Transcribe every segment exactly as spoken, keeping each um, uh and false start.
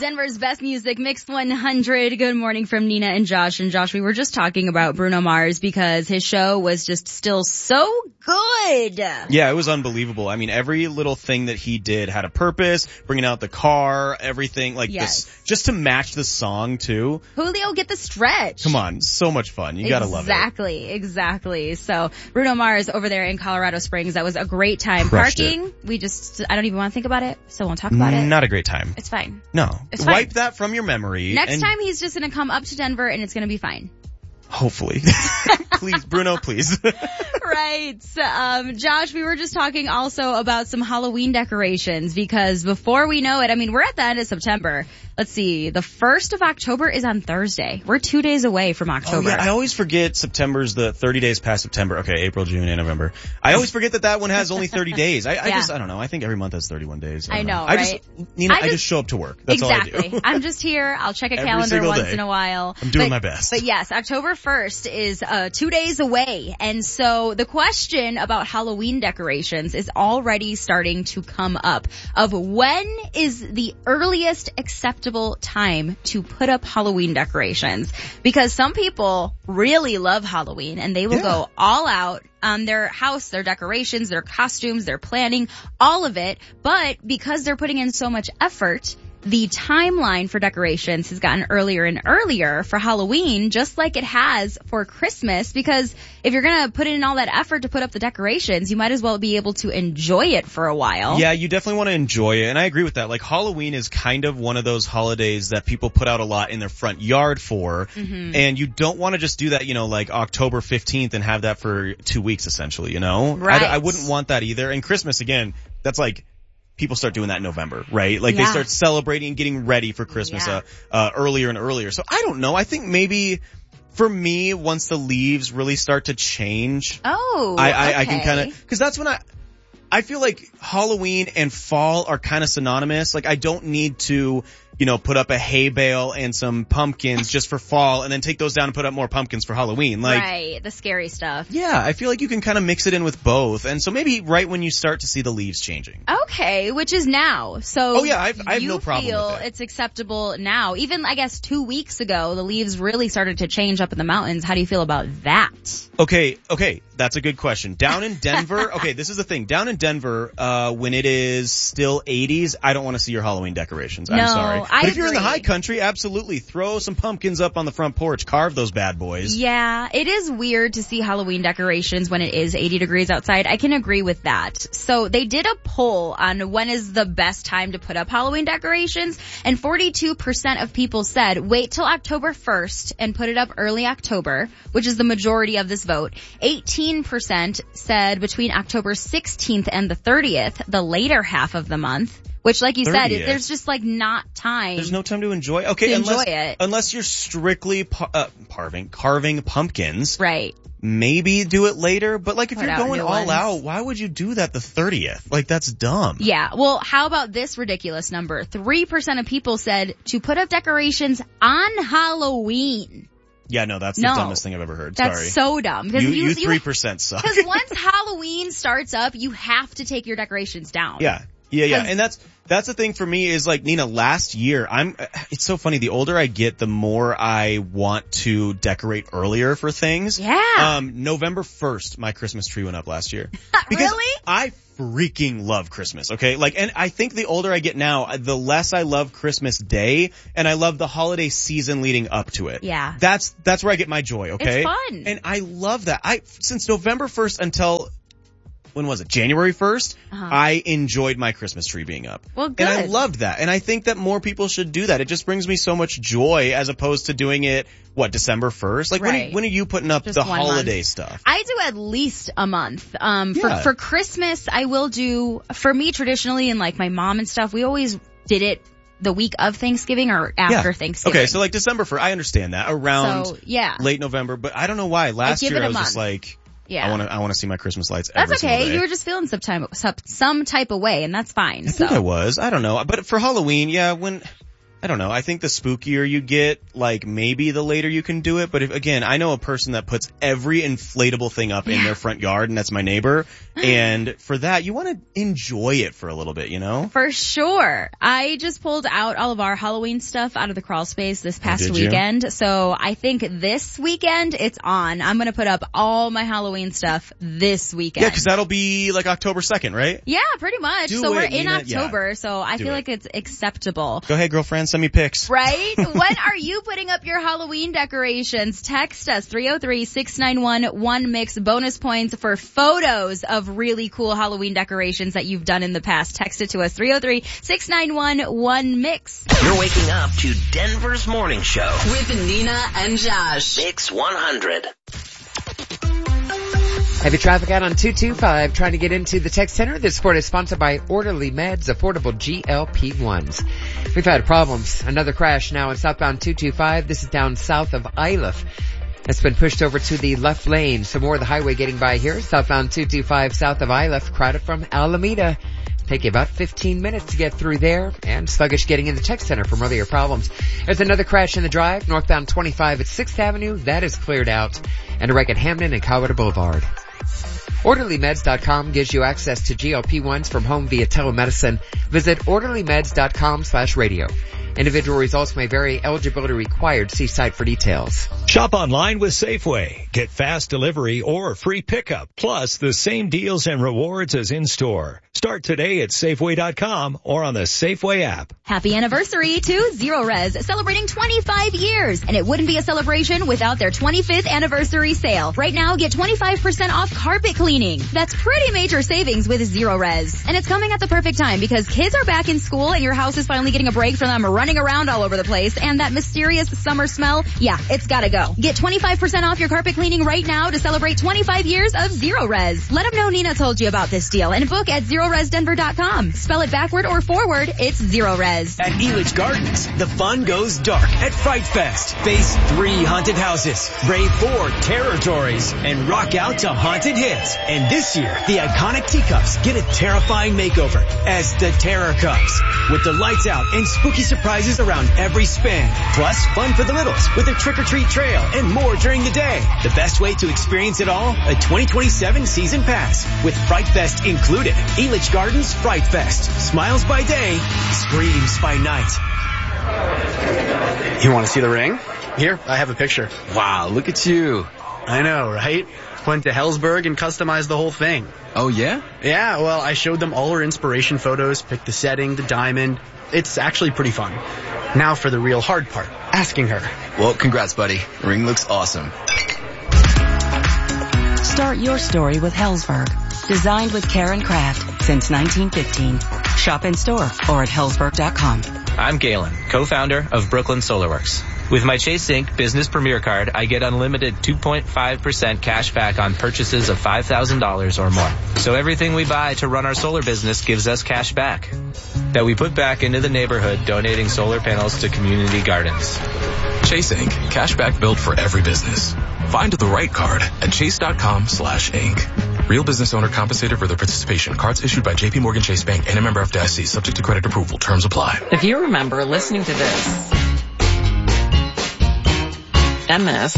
Denver's best music, Mix one hundred. Good morning from Nina and Josh. And Josh, we were just talking about Bruno Mars because his show was just still so good. Yeah, it was unbelievable. I mean, every little thing that he did had a purpose, bringing out the car, everything, like Yes. this, just to match the song too. Julio, get the stretch. Come on, so much fun. You gotta love it. Exactly, exactly. So Bruno Mars over there in Colorado Springs, that was a great time. Crushed Parking, it. we just, I don't even want to think about it, so won't talk about it. Not a great time. It's fine. No. It's fine. Wipe that from your memory. Next and time he's just going to come up to Denver and it's going to be fine. Hopefully. Please, Bruno, please. Right. Um, Josh, we were just talking also about some Halloween decorations because before we know it, I mean, we're at the end of September. Let's see. The first of October is on Thursday. We're two days away from October. Oh, yeah, I always forget September's the thirty days past September. Okay, April, June, and November. I always forget that that one has only thirty days. I, I Yeah. just, I don't know. I think every month has thirty-one days. I know, I right? just, Nina, I I just, just- show up to work. That's exactly. all I do. I'm just here. I'll check a Every calendar single once day. in a while. I'm doing But- my best. But yes, October first is uh two days away. And so the question about Halloween decorations is already starting to come up of when is the earliest acceptable time to put up Halloween decorations? Because some people really love Halloween and they will Yeah. go all out on their house, their decorations, their costumes, their planning, all of it. But because they're putting in so much effort, the timeline for decorations has gotten earlier and earlier for Halloween, just like it has for Christmas, because if you're going to put in all that effort to put up the decorations, you might as well be able to enjoy it for a while. Yeah, you definitely want to enjoy it, and I agree with that. Like, Halloween is kind of one of those holidays that people put out a lot in their front yard for, Mm-hmm. and you don't want to just do that, you know, like October fifteenth and have that for two weeks, essentially, you know? Right. I, I wouldn't want that either. And Christmas, again, that's like, people start doing that in November, right? Like, Yeah. they start celebrating and getting ready for Christmas Yeah. uh, uh, earlier and earlier. So, I don't know. I think maybe, for me, once the leaves really start to change, Oh, I, I, I can okay. kind of, cause that's when I, I feel like Halloween and fall are kind of synonymous. Like, I don't need to, you know, put up a hay bale and some pumpkins just for fall and then take those down and put up more pumpkins for Halloween. Like, right, the scary stuff. yeah, I feel like you can kind of mix it in with both. And so maybe right when you start to see the leaves changing. Okay, which is now. So Oh, yeah, I've- I have you no problem feel with it. it's acceptable now. Even, I guess, two weeks ago, the leaves really started to change up in the mountains. How do you feel about that? Okay, okay, that's a good question. Down in Denver, okay, this is the thing. Down in Denver, uh, when it is still eighties, I don't want to see your Halloween decorations. I'm No, sorry. I But if you're in the agree. high country, absolutely. Throw some pumpkins up on the front porch. Carve those bad boys. Yeah, it is weird to see Halloween decorations when it is eighty degrees outside. I can agree with that. So they did a poll on when is the best time to put up Halloween decorations, and forty-two percent of people said wait till October first and put it up early October, which is the majority of this vote. eighteen percent said between October sixteenth and the thirtieth, the later half of the month. Which, like you said, thirtieth. there's just like not time. There's no time to enjoy. Okay, To unless, enjoy it. unless you're strictly par- uh, carving, carving pumpkins. Right. Maybe do it later. But like if Put you're out going new all ones. out, why would you do that the thirtieth? Like that's dumb. Yeah. Well, how about this ridiculous number? three percent of people said to put up decorations on Halloween. Yeah, no, that's No. the dumbest thing I've ever heard. That's Sorry. so dumb. Because you, you, you three percent suck. Because once Halloween starts up, you have to take your decorations down. Yeah. Yeah, yeah. 'Cause- And that's, that's the thing for me is like, Nina, last year, I'm, it's so funny. The older I get, the more I want to decorate earlier for things. Yeah. Um, November first, my Christmas tree went up last year. Because Really? I freaking love Christmas, okay? Like, and I think the older I get now, the less I love Christmas Day, and I love the holiday season leading up to it. Yeah. That's, that's where I get my joy, okay? It's fun. And I love that. I, since November first until, when was it? January first, Uh-huh. I enjoyed my Christmas tree being up. Well, And I good. loved that. And I think that more people should do that. It just brings me so much joy as opposed to doing it, what, December first? Like, when, Right. are, when are you putting up Just the one holiday month. stuff? I do at least a month. Um, for, Yeah. for Christmas, I will do, for me traditionally and like my mom and stuff, we always did it the week of Thanksgiving or after Yeah. Thanksgiving. Okay, so like December first, I understand that. Around So, yeah. late November, but I don't know why. Last give year it a I was just month. like, Yeah. I want to, I want to see my Christmas lights That's every single okay. day. You were just feeling some type, some, some type of way, and that's fine. I so. think I was. I don't know. But for Halloween, yeah, when, I don't know. I think the spookier you get, like maybe the later you can do it. But if, again, I know a person that puts every inflatable thing up yeah. in their front yard, and that's my neighbor. And for that, you want to enjoy it for a little bit, you know? For sure. I just pulled out all of our Halloween stuff out of the crawl space this past oh, weekend. You? So I think this weekend it's on. I'm going to put up all my Halloween stuff this weekend. Yeah, because that'll be like October second, right? Yeah, pretty much. Do so it, we're in Nina. October, Yeah. so I Do feel it. like it's acceptable. Go ahead, girlfriend. Send me pics. Right? When are you putting up your Halloween decorations? Text us three oh three, six nine one, one mix. Bonus points for photos of really cool Halloween decorations that you've done in the past. Text it to us three oh three, six nine one, one mix. You're waking up to Denver's Morning Show with Nina and Josh. Mix one hundred. Heavy traffic out on two two five trying to get into the tech center. This report is sponsored by Orderly Meds, affordable G L P ones. We've had problems. Another crash now in southbound two two five. This is down south of Iliff. It's been pushed over to the left lane. Some more of the highway getting by here. Southbound two two five south of Iliff, crowded from Alameda. Take you about fifteen minutes to get through there, and sluggish getting in the tech center from earlier problems. There's another crash in the drive, northbound twenty-five at sixth Avenue. That is cleared out. And a wreck at Hamden and Coweta Boulevard. Orderly Meds dot com gives you access to G L P ones from home via telemedicine. Visit Orderly Meds dot com slash radio. Individual results may vary. Eligibility required. See site for details. Shop online with Safeway. Get fast delivery or free pickup, plus the same deals and rewards as in-store. Start today at Safeway dot com or on the Safeway app. Happy anniversary to Zero Res, celebrating twenty-five years. And it wouldn't be a celebration without their twenty-fifth anniversary sale. Right now, get twenty-five percent off carpet cleaning. That's pretty major savings with Zero Res. And it's coming at the perfect time because kids are back in school and your house is finally getting a break from them running around all over the place. And that mysterious summer smell, yeah, it's gotta go. Get twenty-five percent off your carpet cleaning right now to celebrate twenty-five years of Zero Res. Let them know Nina told you about this deal and book at zero res denver dot com. Spell it backward or forward, it's Zero Res. At Elitch Gardens, the fun goes dark at Fright Fest. Face three haunted houses, brave four territories, and rock out to haunted hits. And this year, the iconic teacups get a terrifying makeover as the Terror Cups, with the lights out and spooky surprises around every spin. Plus, fun for the littles with a trick-or-treat trail and more during the day. The best way to experience it all, a twenty twenty-seven season pass with Fright Fest included. Elitch Gardens Fright Fest. Smiles by day, screams by night. You want to see the ring? Here, I have a picture. Wow, look at you. I know, right? Went to Hellsberg and customized the whole thing. Oh, yeah? Yeah, well, I showed them all her inspiration photos, picked the setting, the diamond. It's actually pretty fun. Now for the real hard part, asking her. Well, congrats, buddy. The ring looks awesome. Start your story with Hellsberg. Designed with care and craft since nineteen fifteen. Shop in store or at hellsberg dot com. I'm Galen, co-founder of Brooklyn SolarWorks. With my Chase Inc Business Premier Card, I get unlimited two point five percent cash back on purchases of five thousand dollars or more. So everything we buy to run our solar business gives us cash back that we put back into the neighborhood, donating solar panels to community gardens. Chase Inc Cash back built for every business. Find the right card at chase dot com slash inc. Real business owner compensated for their participation. Cards issued by J P Morgan Chase Bank and a member F D I C, subject to credit approval. Terms apply. If you remember listening to this, M S,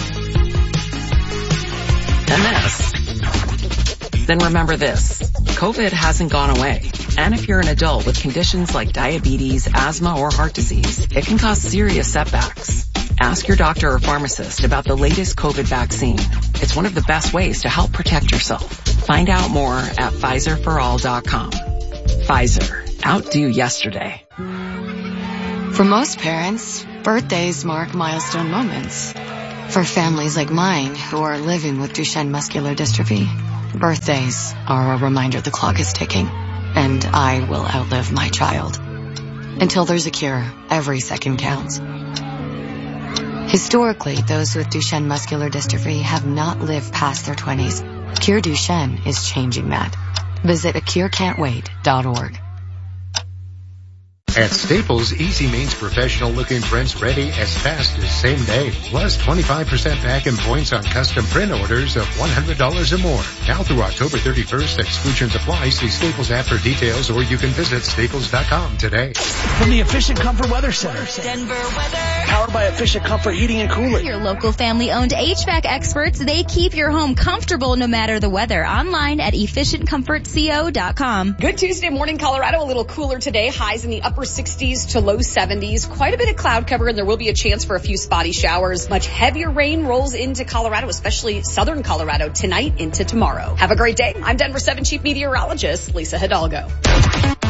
M S, then remember this. COVID hasn't gone away. And if you're an adult with conditions like diabetes, asthma, or heart disease, it can cause serious setbacks. Ask your doctor or pharmacist about the latest COVID vaccine. It's one of the best ways to help protect yourself. Find out more at Pfizer for all dot com. Pfizer. Outdo yesterday. For most parents, birthdays mark milestone moments. For families like mine who are living with Duchenne muscular dystrophy, birthdays are a reminder the clock is ticking, and I will outlive my child. Until there's a cure, every second counts. Historically, those with Duchenne muscular dystrophy have not lived past their twenties. Cure Duchenne is changing that. Visit a cure can't wait dot org. At Staples, easy means professional-looking prints ready as fast as same day. Plus twenty-five percent back in points on custom print orders of one hundred dollars or more. Now through October thirty-first, exclusions apply. See Staples app for details, or you can visit staples dot com today. From the Efficient Comfort Weather Center. Denver weather. Powered by Efficient Comfort Heating and Cooling. Your local family-owned H V A C experts, they keep your home comfortable no matter the weather. Online at efficient comfort co dot com. Good Tuesday morning, Colorado. A little cooler today. Highs in the upper sixties to low seventies. Quite a bit of cloud cover, and there will be a chance for a few spotty showers. Much heavier rain rolls into Colorado, especially southern Colorado, tonight into tomorrow. Have a great day. I'm Denver seven Chief Meteorologist Lisa Hidalgo.